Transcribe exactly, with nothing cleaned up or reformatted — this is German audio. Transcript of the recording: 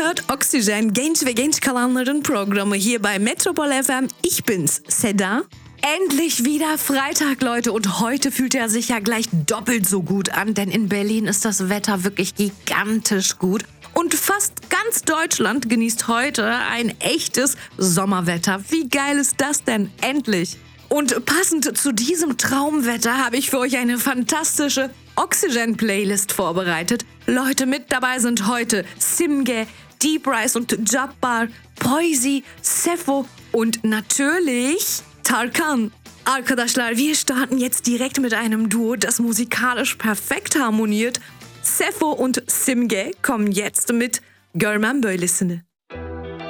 hört Oxygen, genç ve genç kalanların Programme hier bei Metropol F M. Ich bin's, Seda. Endlich wieder Freitag, Leute, und heute fühlt er sich ja gleich doppelt so gut an, denn in Berlin ist das Wetter wirklich gigantisch gut. Und fast ganz Deutschland genießt heute ein echtes Sommerwetter. Wie geil ist das denn? Endlich! Und passend zu diesem Traumwetter habe ich für euch eine fantastische Oxygen-Playlist vorbereitet. Leute, mit dabei sind heute Simge, Deep Rise und Jabbar, Poisi, Sefo und natürlich Tarkan. Arkadaşlar, wir starten jetzt direkt mit einem Duo, das musikalisch perfekt harmoniert. Sefo und Simge kommen jetzt mit Görmem Böylesini.